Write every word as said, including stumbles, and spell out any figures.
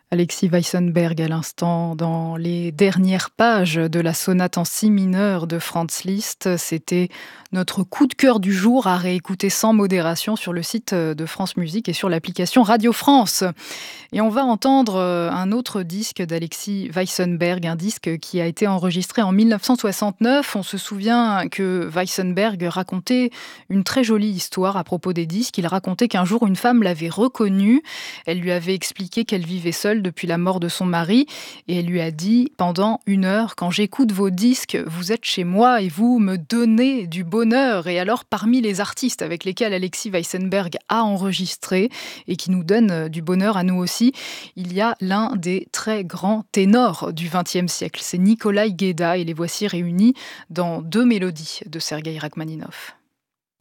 Alexis Weissenberg à l'instant, dans les dernières pages de la sonate en si mineur de Franz Liszt. C'était notre coup de cœur du jour à réécouter sans modération sur le site de France Musique et sur l'application Radio France. Et on va entendre un autre disque d'Alexis Weissenberg, un disque qui a été enregistré en mille neuf cent soixante-neuf. On se souvient que Weissenberg racontait une très jolie histoire à propos des disques. Il racontait qu'un jour, une femme l'avait reconnu. Elle lui avait expliqué qu'elle vivait seule depuis la mort de son mari et elle lui a dit pendant une heure: quand j'écoute vos disques, vous êtes chez moi et vous me donnez du bonheur. Et alors, parmi les artistes avec lesquels Alexis Weissenberg a enregistré et qui nous donnent du bonheur à nous aussi, il y a l'un des très grands ténors du vingtième siècle. C'est Nikolaï Gueda et les voici réunis dans deux mélodies de Sergueï Rachmaninov.